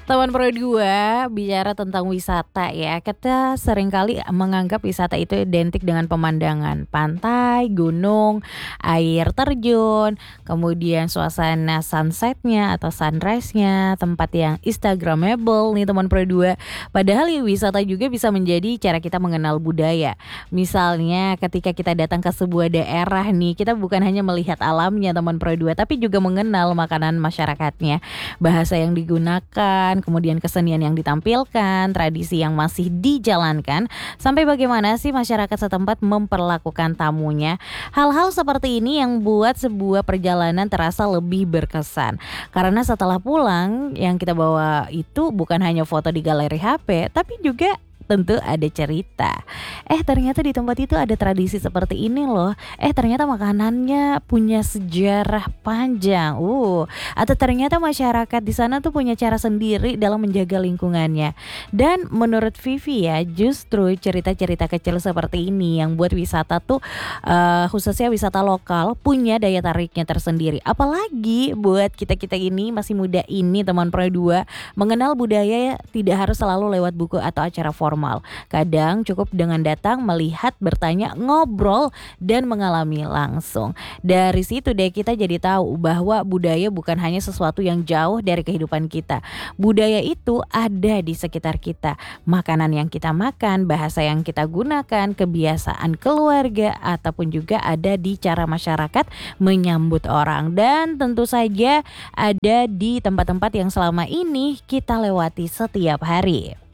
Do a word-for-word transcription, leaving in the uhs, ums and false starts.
Teman Pro dua, bicara tentang wisata ya, kita seringkali menganggap wisata itu identik dengan pemandangan pantai, gunung, air terjun, kemudian suasana sunset-nya atau sunrise-nya, tempat yang instagramable nih teman Pro dua. Padahal ya wisata juga bisa menjadi cara kita mengenal budaya. Misalnya ketika kita datang ke sebuah daerah nih, kita bukan hanya melihat alamnya teman Pro dua, tapi juga mengenal makanan masyarakatnya, bahasa yang digunakan, kemudian kesenian yang ditampilkan, tradisi yang masih dijalankan, sampai bagaimana sih masyarakat setempat memperlakukan tamunya. Hal-hal seperti ini yang buat sebuah perjalanan terasa lebih berkesan. Karena setelah pulang, yang kita bawa itu bukan hanya foto di galeri H P, tapi juga tentu ada cerita. Eh ternyata di tempat itu ada tradisi seperti ini loh. Eh ternyata makanannya punya sejarah panjang. Uh, atau ternyata masyarakat di sana tuh punya cara sendiri dalam menjaga lingkungannya. Dan menurut Vivi ya, justru cerita-cerita kecil seperti ini yang buat wisata tuh uh, khususnya wisata lokal punya daya tariknya tersendiri. Apalagi buat kita-kita ini masih muda ini teman Pro dua, mengenal budaya tidak harus selalu lewat buku atau acara formal. Kadang cukup dengan datang, melihat, bertanya, ngobrol, dan mengalami langsung. Dari situ deh kita jadi tahu bahwa budaya bukan hanya sesuatu yang jauh dari kehidupan kita. Budaya itu ada di sekitar kita. Makanan yang kita makan, bahasa yang kita gunakan, kebiasaan keluarga, ataupun juga ada di cara masyarakat menyambut orang. Dan tentu saja ada di tempat-tempat yang selama ini kita lewati setiap hari.